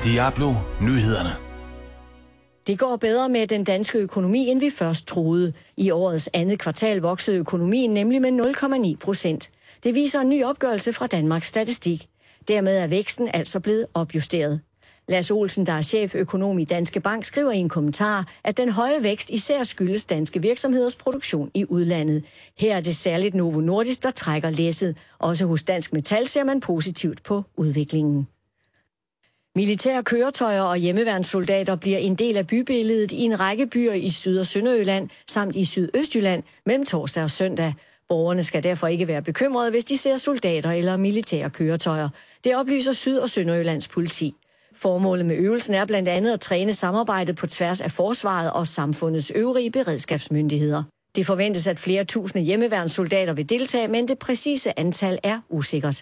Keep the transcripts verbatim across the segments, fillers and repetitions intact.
Diablo Nyhederne. Det går bedre med den danske økonomi, end vi først troede. I årets andet kvartal voksede økonomien nemlig med nul komma ni procent. Det viser en ny opgørelse fra Danmarks Statistik. Dermed er væksten altså blevet opjusteret. Lasse Olsen, der er cheføkonom i Danske Bank, skriver i en kommentar, at den høje vækst især skyldes danske virksomheders produktion i udlandet. Her er det særligt Novo Nordisk, der trækker læsset. Også hos Dansk Metal ser man positivt på udviklingen. Militære køretøjer og hjemmeværnssoldater bliver en del af bybilledet i en række byer i Syd- og Sønderjylland samt i Sydøstjylland mellem torsdag og søndag. Borgerne skal derfor ikke være bekymrede, hvis de ser soldater eller militære køretøjer. Det oplyser Syd- og Sønderjyllands politi. Formålet med øvelsen er blandt andet at træne samarbejdet på tværs af forsvaret og samfundets øvrige beredskabsmyndigheder. Det forventes, at flere tusinde hjemmeværnssoldater vil deltage, men det præcise antal er usikkert.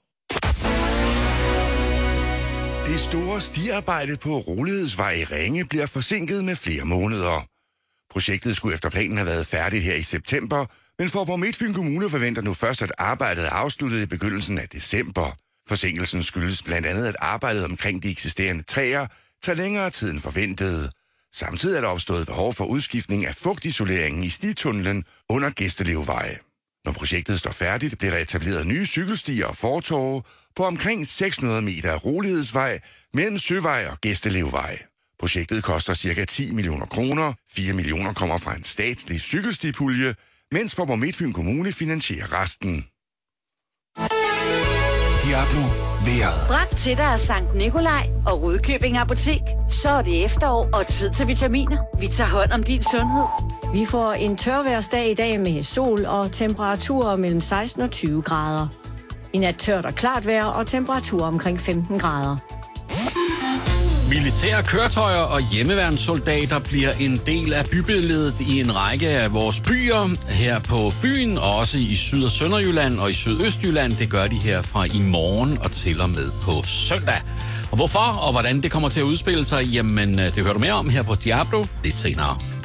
Det store stiarbejde på Rolighedsvej i Ringe bliver forsinket med flere måneder. Projektet skulle efter planen have været færdigt her i september, men for Midtfyn Kommune forventer nu først, at arbejdet er afsluttet i begyndelsen af december. Forsinkelsen skyldes blandt andet, at arbejdet omkring de eksisterende træer tager længere tid end forventet. Samtidig er der opstået behov for udskiftning af fugtisoleringen i stitunnelen under Gæstelevvej. Når projektet står færdigt, bliver der etableret nye cykelstier og fortove på omkring seks hundrede meter af Rolighedsvej mellem Søvej og Gæstelevvej. Projektet koster ca. ti millioner kroner. fire millioner kommer fra en statslig cykelstipulje, mens Faaborg Midtfyn Kommune finansierer resten. Diablo vejret. Bragt til dig af Sankt Nikolaj og Rudkøbing Apotek. Så er det efterår og tid til vitaminer. Vi tager hånd om din sundhed. Vi får en tørvejrsdag i dag med sol og temperaturer mellem seksten og tyve grader. I nat tørt og klart vejr og temperaturer omkring femten grader. Militære køretøjer og hjemmeværnssoldater bliver en del af bybilledet i en række af vores byer. Her på Fyn, og også i Syd- og Sønderjylland og i Sydøstjylland. Det gør de her fra i morgen og til og med på søndag. Og hvorfor og hvordan det kommer til at udspille sig, jamen det hører du mere om her på Diablo lidt senere.